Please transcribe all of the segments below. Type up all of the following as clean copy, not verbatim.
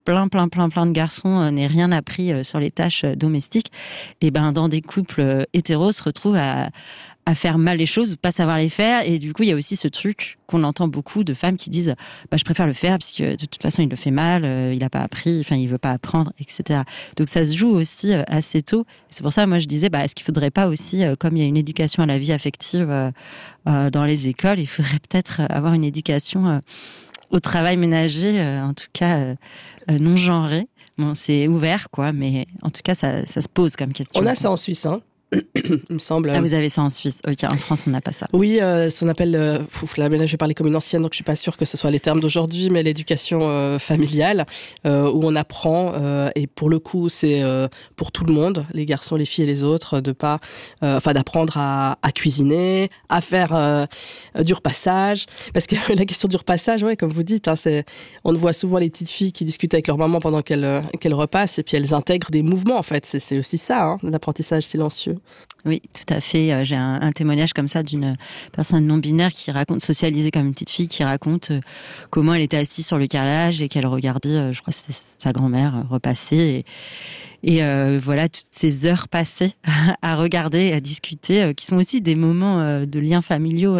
plein de garçons n'aient rien appris sur les tâches domestiques, et ben dans des couples hétéros se retrouvent à faire mal les choses, pas savoir les faire. Et du coup, il y a aussi ce truc qu'on entend beaucoup de femmes qui disent je préfère le faire parce que de toute façon, il le fait mal, il a pas appris, enfin, il veut pas apprendre, etc. Donc, ça se joue aussi assez tôt. C'est pour ça, moi, je disais, est-ce qu'il faudrait pas aussi, comme il y a une éducation à la vie affective dans les écoles, il faudrait peut-être avoir une éducation au travail ménager, en tout cas non genré. Bon, c'est ouvert, quoi, mais en tout cas, ça se pose comme question. On a ça en Suisse, hein. Il me semble. Ah, vous avez ça en Suisse. Ok, en France, on n'a pas ça. Oui, ça s'appelle, là, je vais parler comme une ancienne, donc je suis pas sûre que ce soit les termes d'aujourd'hui, mais l'éducation familiale, où on apprend, et pour le coup, c'est pour tout le monde, les garçons, les filles et les autres, d'apprendre à cuisiner, à faire du repassage. Parce que la question du repassage, ouais, comme vous dites, on voit souvent les petites filles qui discutent avec leur maman pendant qu'elles repassent, et puis elles intègrent des mouvements, en fait. C'est aussi ça, l'apprentissage silencieux. Oui, tout à fait. J'ai un témoignage comme ça d'une personne non-binaire qui raconte, socialisée comme une petite fille, qui raconte comment elle était assise sur le carrelage et qu'elle regardait, je crois que c'était sa grand-mère, repasser. Et voilà, toutes ces heures passées à regarder, à discuter, qui sont aussi des moments de liens familiaux,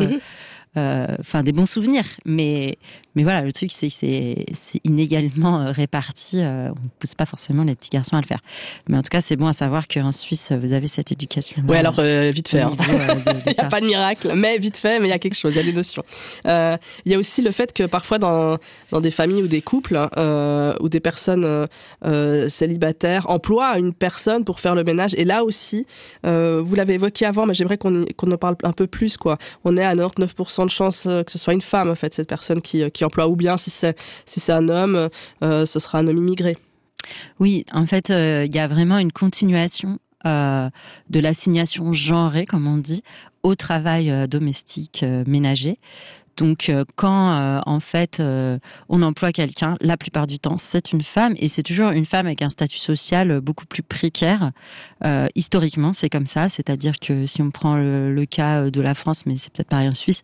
des bons souvenirs. Mais voilà, le truc, c'est que c'est inégalement réparti. On ne pousse pas forcément les petits garçons à le faire. Mais en tout cas, c'est bon à savoir qu'en Suisse, vous avez cette éducation. Oui, alors vite fait. Il n'y a pas de miracle, mais vite fait, mais il y a quelque chose, il y a des notions. Il y a aussi le fait que parfois, dans des familles ou des couples, ou des personnes célibataires emploient une personne pour faire le ménage. Et là aussi, vous l'avez évoqué avant, mais j'aimerais qu'on en parle un peu plus, quoi. On est à 99% de chance que ce soit une femme, en fait, cette personne qui emploie, ou bien si c'est un homme, ce sera un homme immigré. Oui, en fait, il y a vraiment une continuation de l'assignation genrée, comme on dit, au travail domestique ménager. Donc, quand en fait on emploie quelqu'un, la plupart du temps, c'est une femme, et c'est toujours une femme avec un statut social beaucoup plus précaire. Historiquement, c'est comme ça. C'est-à-dire que si on prend le cas de la France, mais c'est peut-être pareil en Suisse,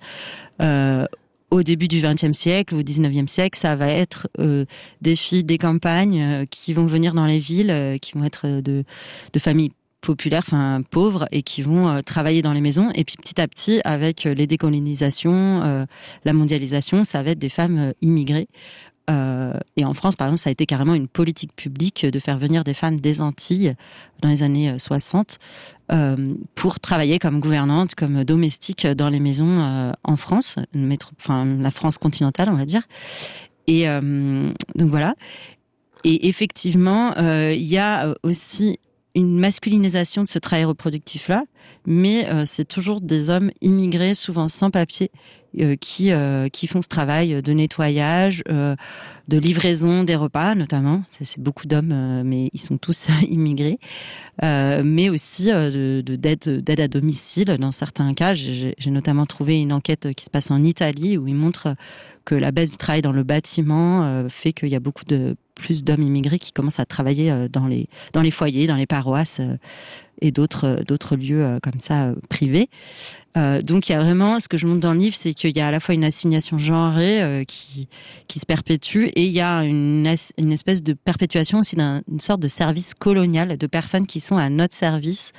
au début du XXe siècle, au XIXe siècle, ça va être des filles des campagnes qui vont venir dans les villes, qui vont être de familles populaires, enfin pauvres, et qui vont travailler dans les maisons. Et puis petit à petit, avec les décolonisations, la mondialisation, ça va être des femmes immigrées. Et en France, par exemple, ça a été carrément une politique publique de faire venir des femmes des Antilles dans les années 60 pour travailler comme gouvernantes, comme domestiques dans les maisons en France, la France continentale, on va dire. Et donc voilà. Et effectivement, il y a aussi une masculinisation de ce travail reproductif-là, mais c'est toujours des hommes immigrés, souvent sans papier, qui font ce travail de nettoyage, de livraison des repas, notamment. C'est beaucoup d'hommes, mais ils sont tous immigrés. Mais aussi d'aide à domicile, dans certains cas. J'ai notamment trouvé une enquête qui se passe en Italie, où ils montrent que la baisse du travail dans le bâtiment fait qu'il y a plus d'hommes immigrés qui commencent à travailler dans les foyers, dans les paroisses et d'autres lieux comme ça privés. Donc il y a vraiment, ce que je montre dans le livre, c'est qu'il y a à la fois une assignation genrée qui se perpétue, et il y a une espèce de perpétuation aussi d'une sorte de service colonial, de personnes qui sont à notre service,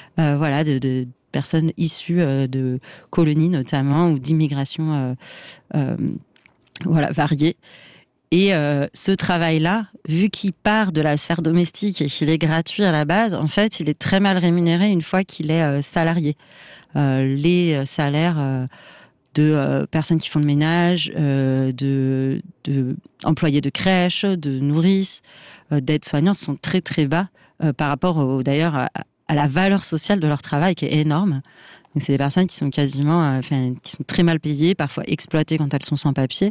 de personnes issues de colonies notamment, ou d'immigration variée. Et ce travail-là, vu qu'il part de la sphère domestique et qu'il est gratuit à la base, en fait, il est très mal rémunéré une fois qu'il est salarié. Les salaires de personnes qui font le ménage, de employés de crèche, de nourrices, d'aides-soignantes sont très très bas par rapport d'ailleurs à la valeur sociale de leur travail, qui est énorme. Donc c'est des personnes qui sont quasiment, qui sont très mal payées, parfois exploitées quand elles sont sans papier.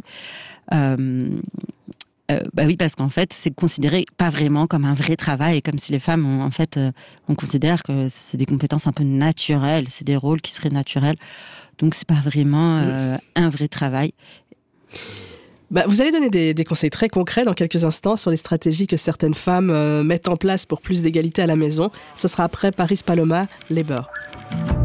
Oui, parce qu'en fait, c'est considéré pas vraiment comme un vrai travail, comme si les femmes, on considère que c'est des compétences un peu naturelles, c'est des rôles qui seraient naturels. Donc c'est pas vraiment un vrai travail. Vous allez donner des conseils très concrets dans quelques instants sur les stratégies que certaines femmes mettent en place pour plus d'égalité à la maison. Ce sera après Paris Paloma, Labour.